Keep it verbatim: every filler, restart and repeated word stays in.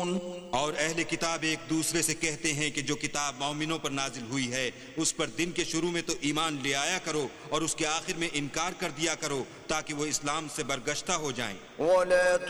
और अहले किताब एक दूसरे से कहते हैं कि जो किताब मोमिनों पर नाजिल हुई है उस पर दिन के शुरू में तो ईमान ले आया करो और उसके आखिर में इनकार कर दिया करो ताकि वो इस्लाम से बरगश्ता हो जाएं।